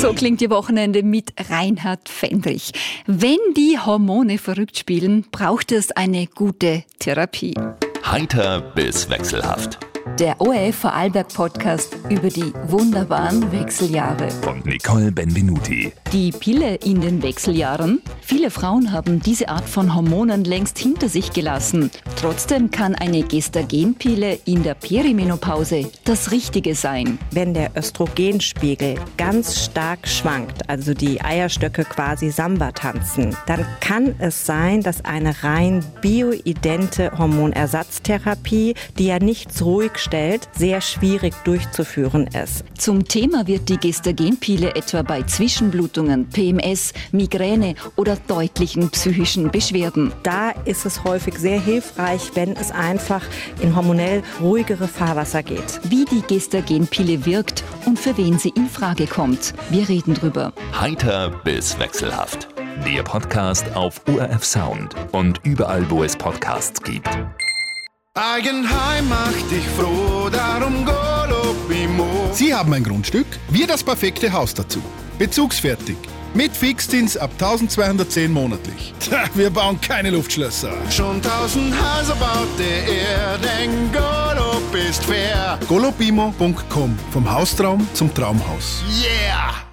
So klingt Ihr Wochenende mit Reinhard Fendrich. Wenn die Hormone verrückt spielen, braucht es eine gute Therapie. Heiter bis wechselhaft. Der ORF Vorarlberg Podcast über die wunderbaren Wechseljahre. Von Nicole Benvenuti. Die Pille in den Wechseljahren? Viele Frauen haben diese Art von Hormonen längst hinter sich gelassen. Trotzdem kann eine Gestagenpille in der Perimenopause das Richtige sein. Wenn der Östrogenspiegel ganz stark schwankt, also die Eierstöcke quasi Samba tanzen, dann kann es sein, dass eine rein bioidente Hormonersatztherapie, die ja nichts ruhig stellt, sehr schwierig durchzuführen ist. Zum Thema wird die Gestagenpille etwa bei Zwischenblutungen, PMS, Migräne oder deutlichen psychischen Beschwerden. Da ist es häufig sehr hilfreich, wenn es einfach in hormonell ruhigere Fahrwasser geht. Wie die Gestagenpille wirkt und für wen sie in Frage kommt. Wir reden drüber. Heiter bis wechselhaft. Der Podcast auf ORF Sound und überall, wo es Podcasts gibt. Eigenheim macht dich froh, darum Golopimo. Sie haben ein Grundstück, wir das perfekte Haus dazu. Bezugsfertig. Mit Fixdienst ab 1210 monatlich. Wir bauen keine Luftschlösser. Schon 1000 Häuser baut er, denn Golop ist fair. golopimo.com. Vom Haustraum zum Traumhaus. Yeah!